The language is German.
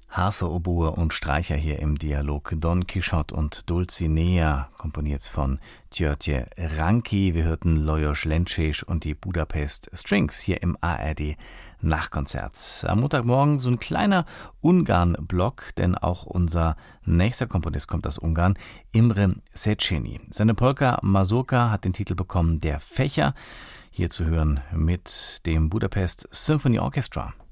Harfe, Oboe und Streicher hier im Dialog. Don Quixote und Dulcinea, komponiert von György Ránki. Wir hörten Lajos Lencsés und die Budapest Strings hier im ARD Nachtkonzert. Am Montagmorgen so ein kleiner Ungarn-Block, denn auch unser nächster Komponist kommt aus Ungarn, Imre Széchenyi. Seine Polka Mazurka hat den Titel bekommen Der Fächer. Hier zu hören mit dem Budapest Symphony Orchestra.